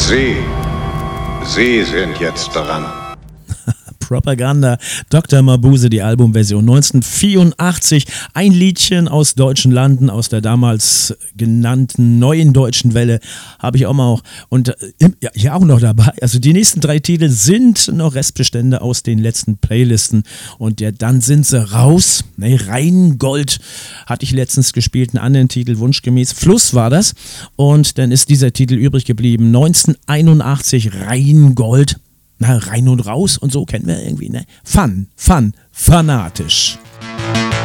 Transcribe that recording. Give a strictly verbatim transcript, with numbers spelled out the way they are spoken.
Sie, Sie sind jetzt dran. Propaganda, Doktor Mabuse, die Albumversion neunzehnhundertvierundachtzig. Ein Liedchen aus deutschen Landen, aus der damals genannten neuen deutschen Welle, habe ich auch mal auch. Und äh, ja, hier auch noch dabei. Also die nächsten drei Titel sind noch Restbestände aus den letzten Playlisten. Und ja, dann sind sie raus. Ne, Rheingold hatte ich letztens gespielt, einen anderen Titel, wunschgemäß. Fluss war das. Und dann ist dieser Titel übrig geblieben. neunzehnhunderteinundachtzig, Rheingold. Na, rein und raus und so kennen wir irgendwie, ne? Fun, fun, fanatisch.